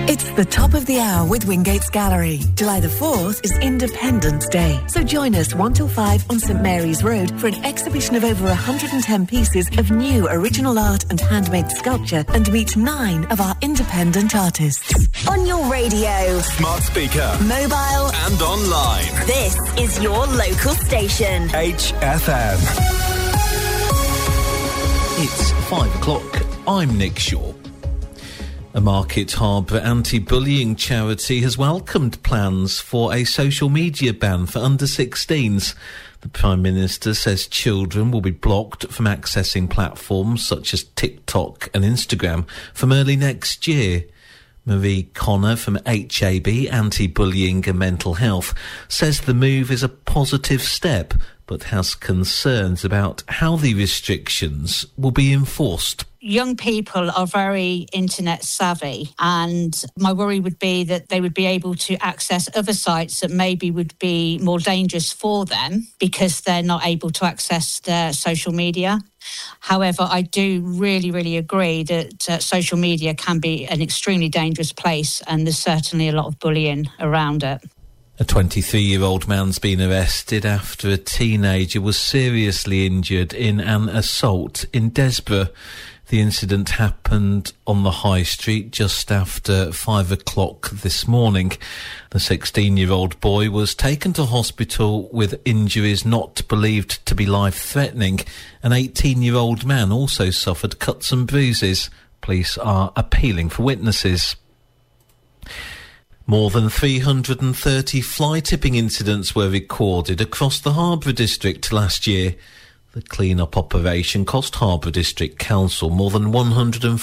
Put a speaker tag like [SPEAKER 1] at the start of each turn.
[SPEAKER 1] It's the top of the hour with Wingate's Gallery. July the 4th is Independence Day. So join us 1 till 5 on St Mary's Road for an exhibition of over 110 pieces of new original art and handmade sculpture, and meet 9 of our independent artists.
[SPEAKER 2] On your radio,
[SPEAKER 3] smart speaker,
[SPEAKER 2] mobile
[SPEAKER 3] and online.
[SPEAKER 2] This is your local station.
[SPEAKER 3] HFM.
[SPEAKER 4] It's 5 o'clock. I'm Nick Shaw. A Market Harbour anti-bullying charity has welcomed plans for a social media ban for under-16s. The Prime Minister says children will be blocked from accessing platforms such as TikTok and Instagram from early next year. Marie Connor from HAB, Anti-Bullying and Mental Health, says the move is a positive step, but has concerns about how the restrictions will be enforced.
[SPEAKER 5] Young people are very internet savvy, and my worry would be that they would be able to access other sites that maybe would be more dangerous for them because they're not able to access their social media. However, I do really agree that social media can be an extremely dangerous place, and there's certainly a lot of bullying around it.
[SPEAKER 4] A 23-year-old man's been arrested after a teenager was seriously injured in an assault in Desborough. The incident happened on the High Street just after 5 o'clock this morning. The 16-year-old boy was taken to hospital with injuries not believed to be life-threatening. An 18-year-old man also suffered cuts and bruises. Police are appealing for witnesses. More than 330 fly tipping incidents were recorded across the Harbour District last year. The clean-up operation cost Harbour District Council more than £140